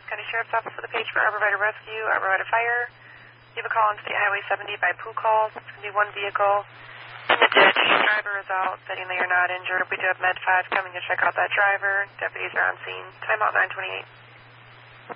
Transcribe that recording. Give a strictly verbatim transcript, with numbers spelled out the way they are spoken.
West County Sheriff's Office with a page for Arborvitae Rescue, Arborvitae Fire. You have a call on State Highway seventy by Pooh Calls. It's going to be one vehicle in the ditch. Driver is out, stating they are not injured. We do have Med five coming to check out that driver. Deputies are on scene. Timeout nine twenty-eight.